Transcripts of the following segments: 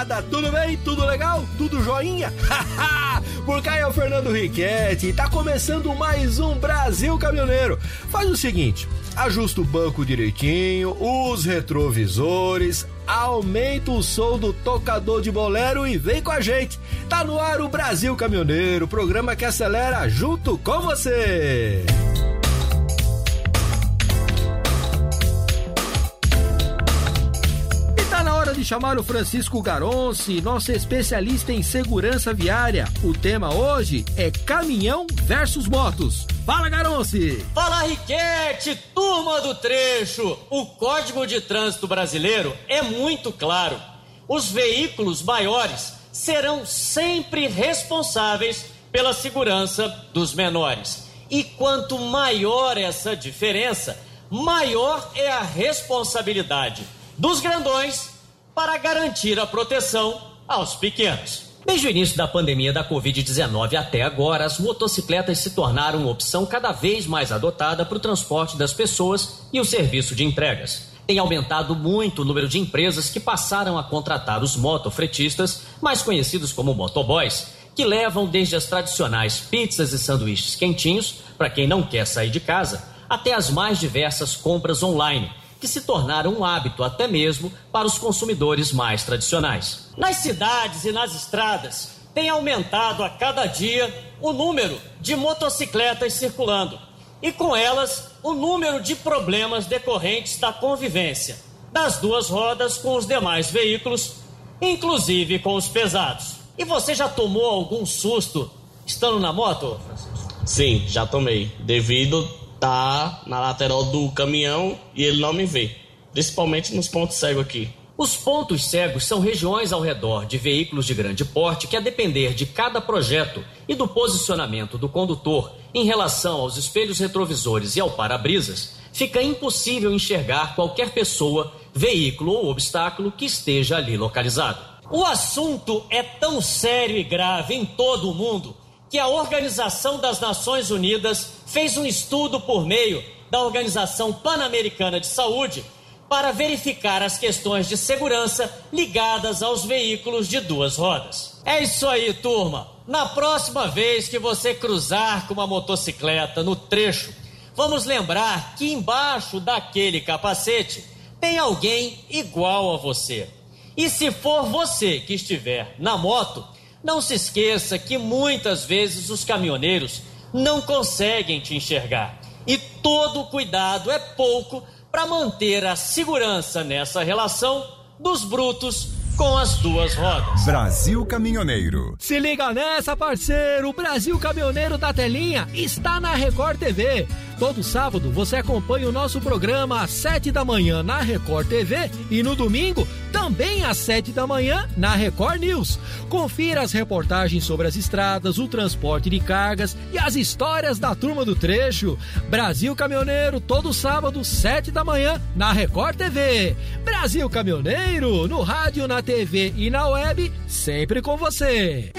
moçada, tudo bem? Tudo legal? Tudo joinha? Por cá é o Fernando Riquetti e tá começando mais um Brasil Caminhoneiro. Faz o seguinte, ajusta o banco direitinho, os retrovisores, aumenta o som do tocador de bolero e vem com a gente. Tá no ar o Brasil Caminhoneiro, programa que acelera junto com você. De chamar o Francisco Garonci, nosso especialista em segurança viária. O tema hoje é caminhão versus motos. Fala, Garonci! Fala, Riquetti, turma do trecho! O Código de Trânsito Brasileiro é muito claro. Os veículos maiores serão sempre responsáveis pela segurança dos menores. E quanto maior essa diferença, maior é a responsabilidade dos grandões para garantir a proteção aos pequenos. Desde o início da pandemia da Covid-19 até agora, as motocicletas se tornaram uma opção cada vez mais adotada para o transporte das pessoas e o serviço de entregas. Tem aumentado muito o número de empresas que passaram a contratar os motofretistas, mais conhecidos como motoboys, que levam desde as tradicionais pizzas e sanduíches quentinhos, para quem não quer sair de casa, até as mais diversas compras online, que se tornaram um hábito até mesmo para os consumidores mais tradicionais. Nas cidades e nas estradas, tem aumentado a cada dia o número de motocicletas circulando e com elas o número de problemas decorrentes da convivência das duas rodas com os demais veículos, inclusive com os pesados. E você já tomou algum susto estando na moto, Francisco? Sim, já tomei, devido tá na lateral do caminhão e ele não me vê, principalmente nos pontos cegos aqui. Os pontos cegos são regiões ao redor de veículos de grande porte que, a depender de cada projeto e do posicionamento do condutor em relação aos espelhos retrovisores e ao para-brisas, fica impossível enxergar qualquer pessoa, veículo ou obstáculo que esteja ali localizado. O assunto é tão sério e grave em todo o mundo que a Organização das Nações Unidas fez um estudo por meio da Organização Pan-Americana de Saúde para verificar as questões de segurança ligadas aos veículos de duas rodas. É isso aí, turma. Na próxima vez que você cruzar com uma motocicleta no trecho, vamos lembrar que embaixo daquele capacete tem alguém igual a você. E se for você que estiver na moto, não se esqueça que muitas vezes os caminhoneiros não conseguem te enxergar. E todo cuidado é pouco para manter a segurança nessa relação dos brutos com as duas rodas. Brasil Caminhoneiro. Se liga nessa, parceiro! O Brasil Caminhoneiro da Telinha está na Record TV. Todo sábado você acompanha o nosso programa às 7 da manhã na Record TV e no domingo também às 7 da manhã na Record News. Confira as reportagens sobre as estradas, o transporte de cargas e as histórias da turma do trecho. Brasil Caminhoneiro, todo sábado, 7 da manhã na Record TV. Brasil Caminhoneiro, no rádio, na TV e na web, sempre com você.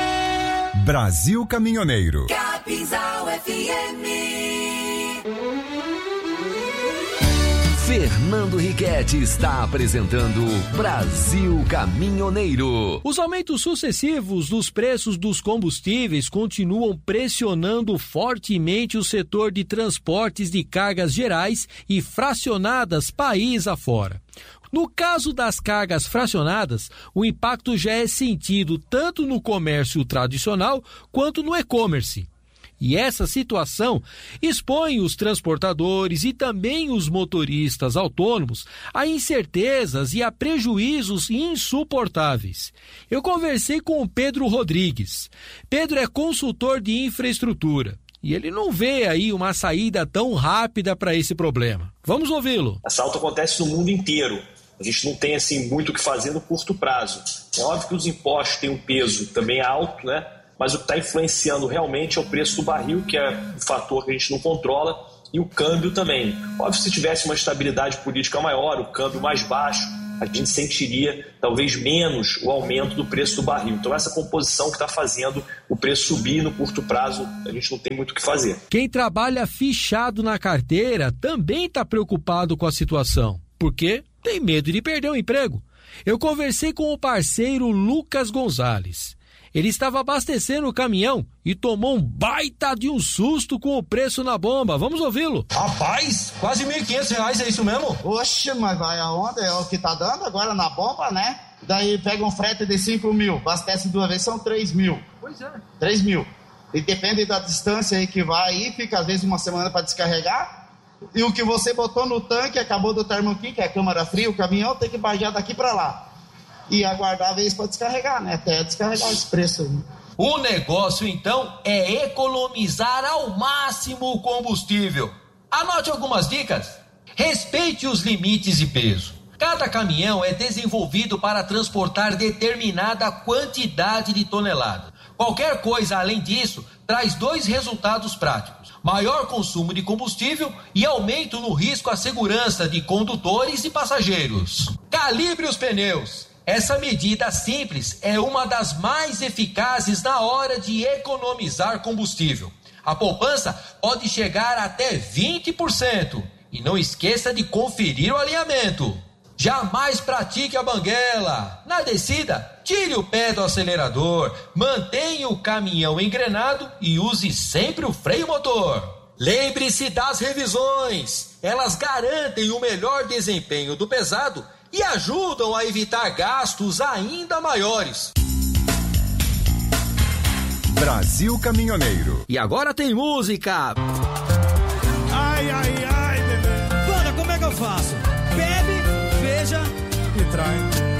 Brasil Caminhoneiro. Capinzal FM. Fernando Riquetti está apresentando Brasil Caminhoneiro. Os aumentos sucessivos dos preços dos combustíveis continuam pressionando fortemente o setor de transportes de cargas gerais e fracionadas país afora. No caso das cargas fracionadas, o impacto já é sentido tanto no comércio tradicional quanto no e-commerce. E essa situação expõe os transportadores e também os motoristas autônomos a incertezas e a prejuízos insuportáveis. Eu conversei com o Pedro Rodrigues. Pedro é consultor de infraestrutura e ele não vê aí uma saída tão rápida para esse problema. Vamos ouvi-lo. Assalto acontece no mundo inteiro. A gente não tem assim muito o que fazer no curto prazo. É óbvio que os impostos têm um peso também alto, né? Mas o que está influenciando realmente é o preço do barril, que é um fator que a gente não controla, e o câmbio também. Óbvio que se tivesse uma estabilidade política maior, o câmbio mais baixo, a gente sentiria talvez menos o aumento do preço do barril. Então essa composição que está fazendo o preço subir no curto prazo, a gente não tem muito o que fazer. Quem trabalha fichado na carteira também está preocupado com a situação, porque tem medo de perder o emprego. Eu conversei com o parceiro Lucas Gonzalez. Ele estava abastecendo o caminhão e tomou um baita de um susto com o preço na bomba. Vamos ouvi-lo. Rapaz, quase R$1.500, é isso mesmo? Oxe, mas vai aonde? É o que tá dando agora na bomba, né? Daí pega um frete de 5 mil, abastece 2 vezes, são 3 mil. Pois é. 3 mil. E depende da distância aí que vai aí, fica às vezes uma semana para descarregar. E o que você botou no tanque, acabou do termoquim, que é a câmara fria, o caminhão tem que baixar daqui para lá. E aguardar a vez para descarregar, né? Até descarregar esse preço aí. O negócio, então, é economizar ao máximo o combustível. Anote algumas dicas. Respeite os limites de peso. Cada caminhão é desenvolvido para transportar determinada quantidade de tonelada. Qualquer coisa além disso traz 2 resultados práticos: maior consumo de combustível e aumento no risco à segurança de condutores e passageiros. Calibre os pneus. Essa medida simples é uma das mais eficazes na hora de economizar combustível. A poupança pode chegar até 20%. E não esqueça de conferir o alinhamento. Jamais pratique a banguela. Na descida, tire o pé do acelerador, mantenha o caminhão engrenado e use sempre o freio motor. Lembre-se das revisões. Elas garantem o melhor desempenho do pesado e ajudam a evitar gastos ainda maiores. Brasil Caminhoneiro. E agora tem música. Ai, ai, ai, bebê. Banda, como é que eu faço? Bebe, beija e trai.